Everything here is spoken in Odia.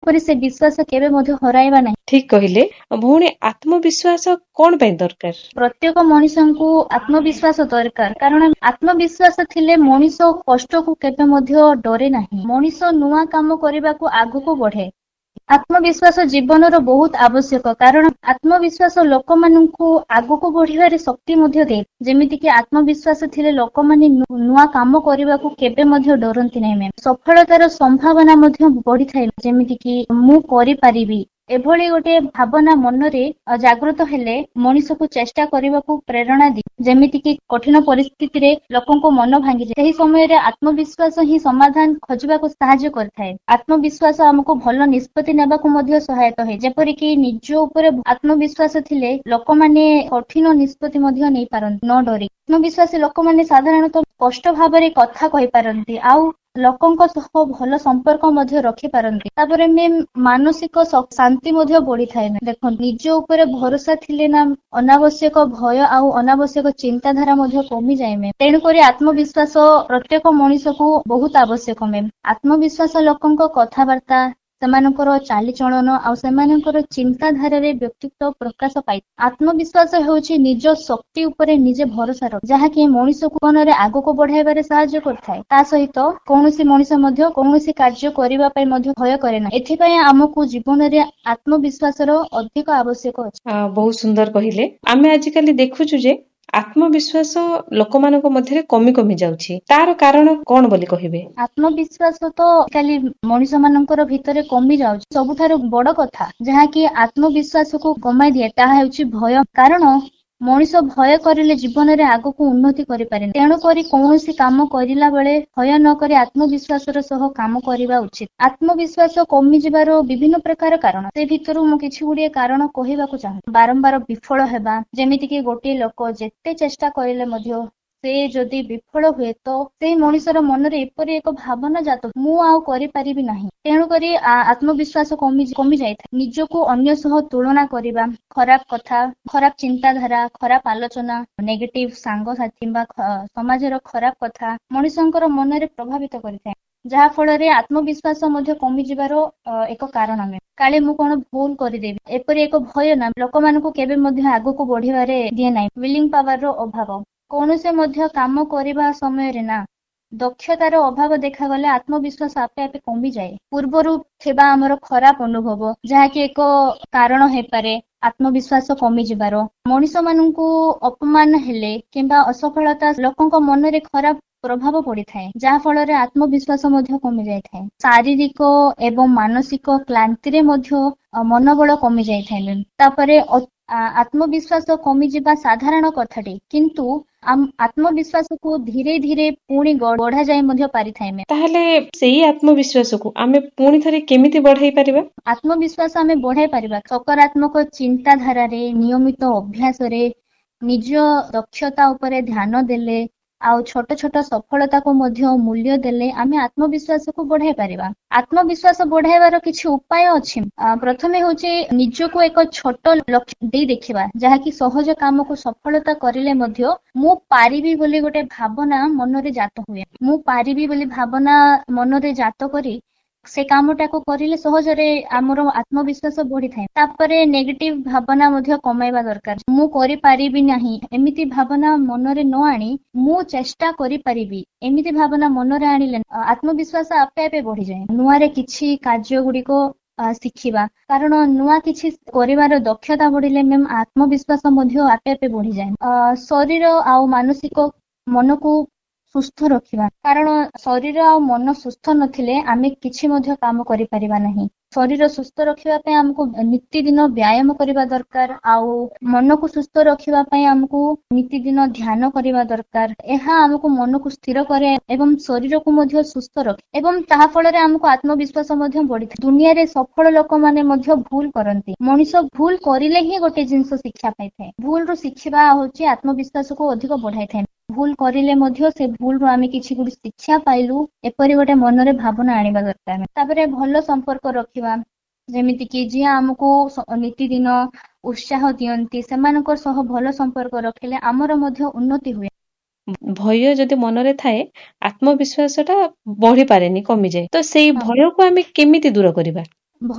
ଯେପରି ସେ ବିଶ୍ୱାସ କେବେ ମଧ୍ୟ ହରାଇବା ନାହିଁ। ଠିକ କହିଲେ ଭଉଣୀ, ଆତ୍ମବିଶ୍ୱାସ କଣ ପାଇଁ ଦରକାର? ପ୍ରତ୍ୟେକ ମଣିଷଙ୍କୁ ଆତ୍ମବିଶ୍ୱାସ ଦରକାର, କାରଣ ଆତ୍ମବିଶ୍ୱାସ ଥିଲେ ମଣିଷ କଷ୍ଟକୁ କେବେ ମଧ୍ୟ ଡରେ ନାହିଁ। ମଣିଷ ନୂଆ କାମ କରିବାକୁ ଆଗକୁ ବଢେ। ଆତ୍ମବିଶ୍ୱାସ ଜୀବନର ବହୁତ ଆବଶ୍ୟକ, କାରଣ ଆତ୍ମବିଶ୍ୱାସ ଲୋକମାନଙ୍କୁ ଆଗକୁ ବଢିବାରେ ଶକ୍ତି ମଧ୍ୟ ଦିଏ। ଯେମିତିକି ଆତ୍ମବିଶ୍ୱାସ ଥିଲେ ଲୋକମାନେ ନୂଆ କାମ କରିବାକୁ କେବେ ମଧ୍ୟ ଡରନ୍ତି ନାହିଁ। ସଫଳତାର ସମ୍ଭାବନା ମଧ୍ୟ ବଢିଥାଏ। ଯେମିତିକି ମୁଁ କରିପାରିବି, ଏଭଳି ଗୋଟେ ଭାବନା ମନରେ ଜାଗୃତ ହେଲେ ମଣିଷକୁ ଚେଷ୍ଟା କରିବାକୁ ପ୍ରେରଣା ଦିଏ। ଯେମିତିକି କଠିନ ପରିସ୍ଥିତିରେ ଲୋକଙ୍କ ମନ ଭାଙ୍ଗିଯାଏ, ସେହି ସମୟରେ ଆତ୍ମବିଶ୍ୱାସ ହିଁ ସମାଧାନ ଖୋଜିବାକୁ ସାହାଯ୍ୟ କରିଥାଏ। ଆତ୍ମବିଶ୍ୱାସ ଆମକୁ ଭଲ ନିଷ୍ପତ୍ତି ନେବାକୁ ମଧ୍ୟ ସହାୟତା ହୁଏ। ଯେପରିକି ନିଜ ଉପରେ ଆତ୍ମବିଶ୍ୱାସ ଥିଲେ ଲୋକମାନେ କଠିନ ନିଷ୍ପତ୍ତି ମଧ୍ୟ ନେଇପାରନ୍ତି ନ ଡରି। ଆତ୍ମବିଶ୍ୱାସୀ ଲୋକମାନେ ସାଧାରଣତଃ ସ୍ପଷ୍ଟ ଭାବରେ କଥା କହିପାରନ୍ତି, ଆଉ ଲୋକଙ୍କ ସହ ଭଲ ସମ୍ପର୍କ ମଧ୍ୟ ରଖିପାରନ୍ତି। ତାପରେ ମାନସିକ ଶାନ୍ତି ମଧ୍ୟ ବଢିଥାଏ। ଦେଖନ୍ତୁ, ନିଜ ଉପରେ ଭରସା ଥିଲେ ନା ଅନାବଶ୍ୟକ ଭୟ ଆଉ ଅନାବଶ୍ୟକ ଚିନ୍ତାଧାରା ମଧ୍ୟ କମିଯାଏ। ତେଣୁକରି ଆତ୍ମବିଶ୍ୱାସ ପ୍ରତ୍ୟେକ ମଣିଷକୁ ବହୁତ ଆବଶ୍ୟକ। ଆତ୍ମବିଶ୍ୱାସ ଲୋକଙ୍କ କଥାବାର୍ତ୍ତା, ସେମାନଙ୍କର ଚାଲିଚଳନ ଆଉ ସେମାନଙ୍କର ଚିନ୍ତାଧାରାରେ ବ୍ୟକ୍ତିତ୍ୱ ପ୍ରକାଶ ପାଇ। ଆତ୍ମବିଶ୍ୱାସ ହେଉଛି ନିଜ ଶକ୍ତି ଉପରେ ନିଜେ ଭରସା ରଖ, ଯାହାକି ମଣିଷକୁ ଜୀବନରେ ଆଗକୁ ବଢାଇବାରେ ସାହାଯ୍ୟ କରିଥାଏ। ତା ସହିତ କୌଣସି ମଣିଷ ମଧ୍ୟ କୌଣସି କାର୍ଯ୍ୟ କରିବା ପାଇଁ ମଧ୍ୟ ଭୟ କରେ ନାହିଁ। ଏଥିପାଇଁ ଆମକୁ ଜୀବନରେ ଆତ୍ମବିଶ୍ୱାସର ଅଧିକ ଆବଶ୍ୟକ ଅଛି। ବହୁତ ସୁନ୍ଦର କହିଲେ। ଆମେ ଆଜିକାଲି ଦେଖୁଛୁ ଯେ ଆତ୍ମବିଶ୍ୱାସ ଲୋକମାନଙ୍କ ମଧ୍ୟରେ କମି କମି ଯାଉଛି। ତାର କାରଣ କଣ ବୋଲି କହିବେ? ଆତ୍ମବିଶ୍ୱାସ ତ ଖାଲି ମଣିଷ ମାନଙ୍କର ଭିତରେ କମି ଯାଉଛି। ସବୁଠାରୁ ବଡ କଥା ଯାହାକି ଆତ୍ମବିଶ୍ୱାସକୁ କମାଇ ଦିଏ, ତାହା ହେଉଛି ଭୟ। କାରଣ ମଣିଷ ଭୟ କରିଲେ ଜୀବନରେ ଆଗକୁ ଉନ୍ନତି କରିପାରେନି। ତେଣୁକରି କୌଣସି କାମ କରିଲା ବେଳେ ଭୟ ନକରି ଆତ୍ମବିଶ୍ୱାସର ସହ କାମ କରିବା ଉଚିତ। ଆତ୍ମବିଶ୍ୱାସ କମିଯିବାର ବିଭିନ୍ନ ପ୍ରକାର କାରଣ, ସେ ଭିତରୁ ମୁଁ କିଛି ଗୁଡିଏ କାରଣ କହିବାକୁ ଚାହୁଁଛି। ବାରମ୍ବାର ବିଫଳ ହେବା, ଯେମିତିକି ଗୋଟିଏ ଲୋକ ଯେତେ ଚେଷ୍ଟା କରିଲେ ମଧ୍ୟ ସେ ଯଦି ବିଫଳ ହୁଏ, ତ ସେଇ ମଣିଷର ମନରେ ଏପରି ଏକ ଭାବନା ଜାତ, ମୁଁ ଆଉ କରିପାରିବି ନାହିଁ। ତେଣୁକରି ଆତ୍ମବିଶ୍ୱାସ କମି ଯାଇଥାଏ। ନିଜକୁ ଅନ୍ୟ ସହ ତୁଳନା କରିବା, ଖରାପ କଥା, ଖରାପ ଚିନ୍ତାଧାରା, ଖରାପ ଆଲୋଚନା, ନେଗେଟିଭ ସାଙ୍ଗସାଥୀ କିମ୍ବା ସମାଜର ଖରାପ କଥା ମଣିଷଙ୍କର ମନରେ ପ୍ରଭାବିତ କରିଥାଏ, ଯାହା ଫଳରେ ଆତ୍ମବିଶ୍ୱାସ ମଧ୍ୟ କମିଯିବାର ଏକ କାରଣ। କାଳେ ମୁଁ କଣ ଭୁଲ କରିଦେବି, ଏପରି ଏକ ଭୟ ନା ଲୋକମାନଙ୍କୁ କେବେ ମଧ୍ୟ ଆଗକୁ ବଢିବାରେ ଦିଏ ନାହିଁ। ୱିଲିଂ ପାୱାରର ଅଭାବ, କୌଣସି ମଧ୍ୟ କାମ କରିବା ସମୟରେ ନା ଦକ୍ଷତାର ଅଭାବ ଦେଖାଗଲେ ଆତ୍ମବିଶ୍ୱାସ ଆପେ ଆପେ କମିଯାଏ। ପୂର୍ବରୁ ଥିବା ଆମର ଖରାପ ଅନୁଭବ, ଯାହାକି ଏକ କାରଣ ହେଇପାରେ ଆତ୍ମବିଶ୍ୱାସ କମିଯିବାର। ମଣିଷ ମାନଙ୍କୁ ଅପମାନ ହେଲେ କିମ୍ବା ଅସଫଳତା ଲୋକଙ୍କ ମନରେ ଖରାପ ପ୍ରଭାବ ପଡିଥାଏ, ଯାହା ଫଳରେ ଆତ୍ମବିଶ୍ୱାସ ମଧ୍ୟ କମି ଯାଇଥାଏ। ଶାରୀରିକ ଏବଂ ମାନସିକ କ୍ଳାନ୍ତିରେ ମଧ୍ୟ ମନୋବଳ କମି ଯାଇଥାଏ। ତାପରେ ଆତ୍ମବିଶ୍ୱାସ କମିଯିବା ସାଧାରଣ କଥାଟି, କିନ୍ତୁ ଆତ୍ମବିଶ୍ୱାସକୁ ଧୀରେ ଧୀରେ ପୁଣି ବଢାଯାଇ ମଧ୍ୟ ପାରିଥାଏ। ତାହେଲେ ସେଇ ଆତ୍ମବିଶ୍ୱାସକୁ ଆମେ ପୁଣି ଥରେ କେମିତି ବଢାଇ ପାରିବା? ଆତ୍ମବିଶ୍ୱାସ ଆମେ ବଢାଇ ପାରିବା ସକାରାତ୍ମକ ଚିନ୍ତାଧାରାରେ, ନିୟମିତ ଅଭ୍ୟାସରେ, ନିଜ ଦକ୍ଷତା ଉପରେ ଧ୍ୟାନ ଦେଲେ, ଆଉ ଛୋଟ ଛୋଟ ସଫଳତାକୁ ମଧ୍ୟ ମୂଲ୍ୟ ଦେଲେ ଆମେ ଆତ୍ମବିଶ୍ୱାସକୁ ବଢାଇ ପାରିବା। ଆତ୍ମବିଶ୍ୱାସ ବଢାଇବାର କିଛି ଉପାୟ ଅଛି। ପ୍ରଥମେ ହଉଛି ନିଜକୁ ଏକ ଛୋଟ ଲକ୍ଷ୍ୟ ଦେଇ ଦେଖିବା, ଯାହାକି ସହଜ କାମକୁ ସଫଳତା କରିଲେ ମଧ୍ୟ ମୁଁ ପାରିବି ବୋଲି ଗୋଟେ ଭାବନା ମନରେ ଜାତ ହୁଏ। ମୁଁ ପାରିବି ବୋଲି ଭାବନା ମନରେ ଜାତ କରି ସେ କାମଟାକୁ କରିଲେ ସହଜରେ ଆମର ଆତ୍ମବିଶ୍ୱାସ ବଢିଥାଏ। ତାପରେ ନେଗେଟିଭ ଭାବନା ମଧ୍ୟ କମାଇବା ଦରକାର। ମୁଁ କରିପାରିବି ନାହିଁ ଏମିତି ଭାବନା ମନରେ ନ ଆଣି ମୁଁ ଚେଷ୍ଟା କରିପାରିବି ଏମିତି ଭାବନା ମନରେ ଆଣିଲେ ଆତ୍ମବିଶ୍ୱାସ ଆପେ ଆପେ ବଢିଯାଏ। ନୂଆରେ କିଛି କାର୍ଯ୍ୟ ଗୁଡିକ ଶିଖିବା, କାରଣ ନୂଆ କିଛି କରିବାର ଦକ୍ଷତା ବଢିଲେ ଆତ୍ମବିଶ୍ୱାସ ମଧ୍ୟ ଆପେ ଆପେ ବଢିଯାଏ। ଶରୀର ଆଉ ମାନସିକ ମନକୁ ସୁସ୍ଥ ରଖିବା, କାରଣ ଶରୀର ଆଉ ମନ ସୁସ୍ଥ ନଥିଲେ ଆମେ କିଛି ମଧ୍ୟ କାମ କରିପାରିବା ନାହିଁ। ଶରୀର ସୁସ୍ଥ ରଖିବା ପାଇଁ ଆମକୁ ନିତିଦିନ ବ୍ୟାୟାମ କରିବା ଦରକାର, ଆଉ ମନକୁ ସୁସ୍ଥ ରଖିବା ପାଇଁ ଆମକୁ ନିତିଦିନ ଧ୍ୟାନ କରିବା ଦରକାର। ଏହା ଆମକୁ ମନକୁ ସ୍ଥିର କରେ ଏବଂ ଶରୀରକୁ ମଧ୍ୟ ସୁସ୍ଥ ରଖେ, ଏବଂ ତାହା ଫଳରେ ଆମକୁ ଆତ୍ମବିଶ୍ୱାସ ମଧ୍ୟ ବଢିଥାଏ। ଦୁନିଆରେ ସଫଳ ଲୋକମାନେ ମଧ୍ୟ ଭୁଲ କରନ୍ତି। ମଣିଷ ଭୁଲ କରିଲେ ହିଁ ଗୋଟେ ଜିନିଷ ଶିକ୍ଷା ପାଇଥାଏ। ଭୁଲରୁ ଶିଖିବା ହଉଛି ଆତ୍ମବିଶ୍ୱାସକୁ ଅଧିକ ବଢାଇଥାଏ। ଭୁଲ କରିଲେ ମଧ୍ୟ ସେ ଭୁଲରୁ ଆମେ କିଛି ଗୋଟେ ଶିକ୍ଷା ପାଇଲୁ, ଏପରି ଗୋଟେ ମନରେ ଭାବନା ଆଣିବା ଦରକାର। ତାପରେ ଭଲ ସମ୍ପର୍କ ରଖିବା, ଯେମିତିକି ଯିଏ ଆମକୁ ନିତିଦିନ ଉତ୍ସାହ ଦିଅନ୍ତି ସେମାନଙ୍କ ସହ ଭଲ ସମ୍ପର୍କ ରଖିଲେ ଆମର ମଧ୍ୟ ଉନ୍ନତି ହୁଏ। ଭୟ ଯଦି ମନରେ ଥାଏ ଆତ୍ମବିଶ୍ୱାସ ଟା ବଢି ପାରେନି, କମିଯାଏ। ତ ସେଇ ଭୟକୁ ଆମେ କେମିତି ଦୂର କରିବା?